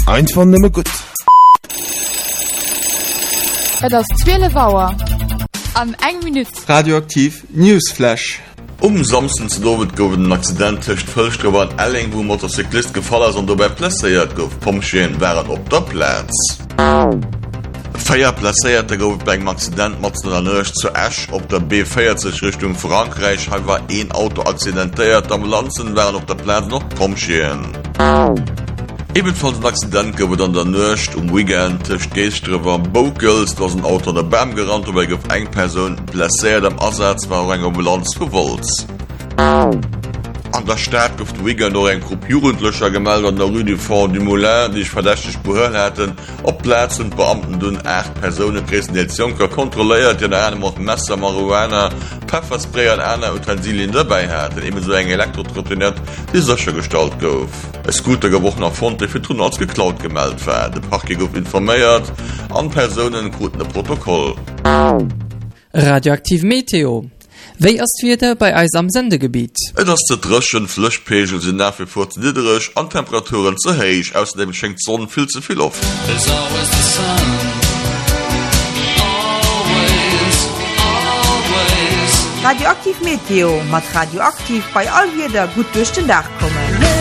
Eins von nimmer gut. Das 12 Bauer an 1 Minute. Radioaktiv Newsflash. Samsten zu Dovet gouf den Accident techt Vëllstrower an Elling, wo Motorcyklist gefall ass an dobäi placéiert gouf. Pomscheen wären op der Platz. Feier placéiert gouf beim Accident mat an Nëcht zu Ash op der B40 Richtung Frankreich war een Auto accidentéiert, Ambulanzen wären op der Platz noch Pomscheen. Ebenfalls ein Accident gouf an der Nëcht Weekend techt Geestrwer Bokels, dats ein Auto an der Bam gerannt, wobei gouf eng Person placéiert am Ersatz war eng Ambulanz verwolz. An der Stadt gouf Weekend noch eng Gruppe Jugendlöcher gemeldet an der Rue du Fond du Moulin, die ich verdächtig behören hätten. Op Platz und Beamten dun 8 Personen Präsidentjunker kontrolliert, die eine mat Messer, Marihuana, Pfefferspray an einer Utensilien dabei hatten, ebenso eng Elektrotrottinett, die sicher gestalt gouf. Es gute gewochener Fond, der für tun als geklaut gemeldet war. Der Park gouf informiert, an Personen guten Protokoll. Radioaktiv Meteo. Wéi ass wieder bei Eis am Sendegebiet? Et ass de drëschen Flëchpegel sinn nach wie vor ze niederrech, an Temperaturen ze héich, ausserdem schenkt Sonnen viel zu viel oft. Radioaktiv Meteo mat radioaktiv bei all wieder gut durch den Dach kommen.